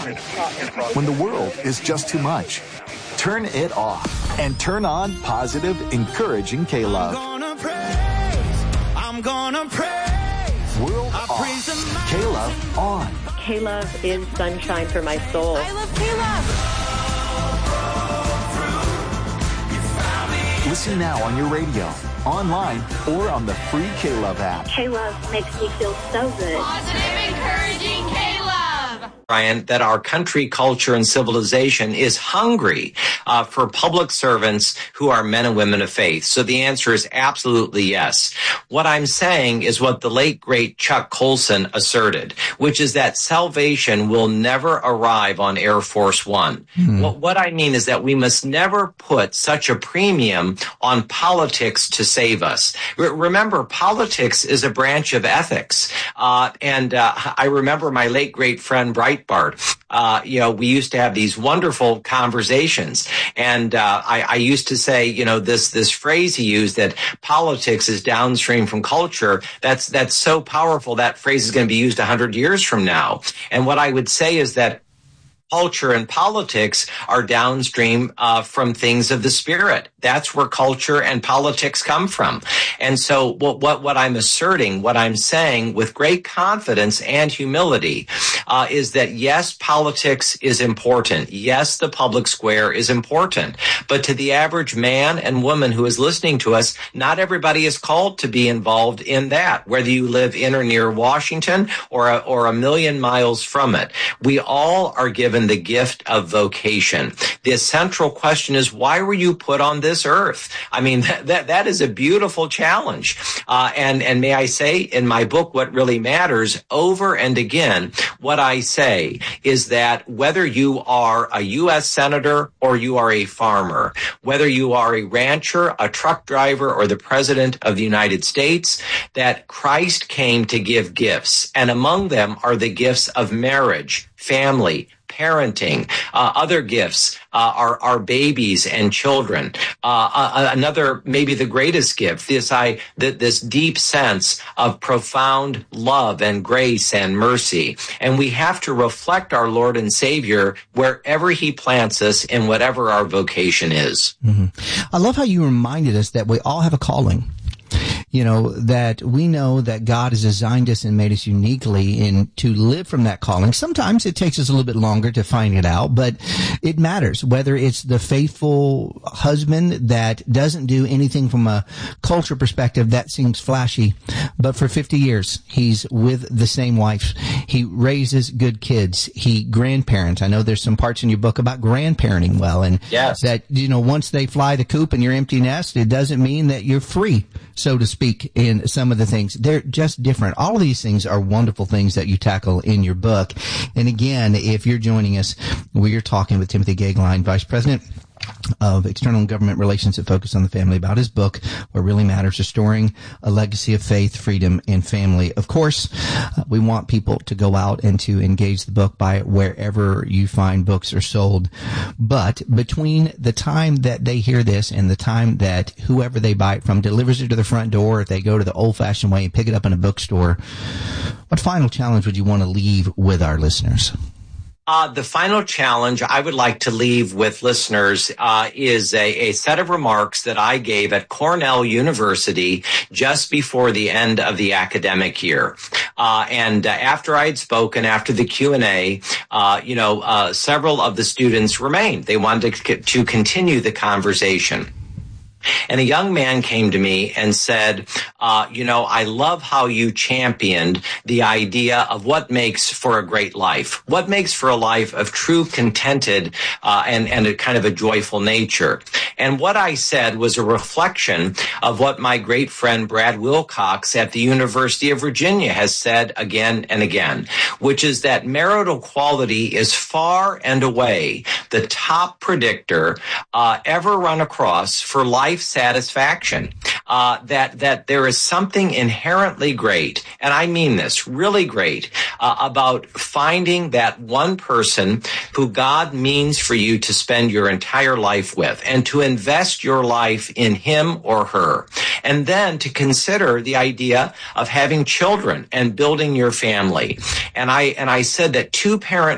When the world is just too much, turn it off and turn on positive, encouraging K-Love. I'm gonna praise. World off. K-Love on. K-Love is sunshine for my soul. I love K-Love. Listen now on your radio, online, or on the free K-Love app. K-Love makes me feel so good. Positive, encouraging K-Love. Brian, that our country, culture, and civilization is hungry for public servants who are men and women of faith. So the answer is absolutely yes. What I'm saying is what the late, great Chuck Colson asserted, which is that salvation will never arrive on Air Force One. What I mean is that we must never put such a premium on politics to save us. Remember, politics is a branch of ethics. I remember my late, great friend Breitbart. We used to have these wonderful conversations. And I used to say, this phrase he used that politics is downstream from culture. That's so powerful. That phrase is going to be used 100 years from now. And what I would say is that culture and politics are downstream from things of the spirit. That's where culture and politics come from. And so what I'm asserting, what I'm saying with great confidence and humility is that, yes, politics is important. Yes, the public square is important. But to the average man and woman who is listening to us, not everybody is called to be involved in that, whether you live in or near Washington or a million miles from it. We all are given the gift of vocation. The central question is, why were you put on this earth? I mean, that is a beautiful challenge. And may I say, in my book, What Really Matters, over and again, what I say is that whether you are a U.S. senator or you are a farmer, whether you are a rancher, a truck driver, or the president of the United States, that Christ came to give gifts. And among them are the gifts of marriage, family, parenting, other gifts are babies and children. Another, maybe the greatest gift, this deep sense of profound love and grace and mercy. And we have to reflect our Lord and Savior wherever He plants us in whatever our vocation is. Mm-hmm. I love how you reminded us that we all have a calling. That we know that God has designed us and made us uniquely to live from that calling. Sometimes it takes us a little bit longer to find it out, but it matters whether it's the faithful husband that doesn't do anything from a culture perspective that seems flashy, but for 50 years, he's with the same wife. He raises good kids. He grandparents. I know there's some parts in your book about grandparenting well, and yes, that, once they fly the coop and you're empty nest, it doesn't mean that you're free, so to speak, in some of the things. They're just different. All of these things are wonderful things that you tackle in your book. And again, if you're joining us, we are talking with Timothy Goeglein, Vice President of External and Government Relations at Focus on the Family, about his book, What Really Matters, Restoring a Legacy of Faith, Freedom, and Family. Of course, we want people to go out and to engage the book, buy it wherever you find books are sold. But between the time that they hear this and the time that whoever they buy it from delivers it to the front door, if they go to the old-fashioned way and pick it up in a bookstore, what final challenge would you want to leave with our listeners? The final challenge I would like to leave with listeners is a set of remarks that I gave at Cornell University just before the end of the academic year. And after I had spoken, after the Q&A, several of the students remained. They wanted to continue the conversation. And a young man came to me and said, I love how you championed the idea of what makes for a great life, what makes for a life of true contented and a kind of a joyful nature. And what I said was a reflection of what my great friend Brad Wilcox at the University of Virginia has said again and again, which is that marital quality is far and away the top predictor ever run across for life satisfaction. That there is something inherently great, and I mean this, really great, about finding that one person who God means for you to spend your entire life with and to invest your life in him or her. And then to consider the idea of having children and building your family. And I said that two-parent